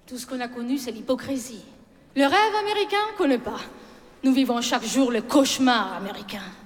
Tout ce qu'on a connu, c'est l'hypocrisie. Le rêve américain, qu'on connaît pas. Nous vivons chaque jour le cauchemar américain.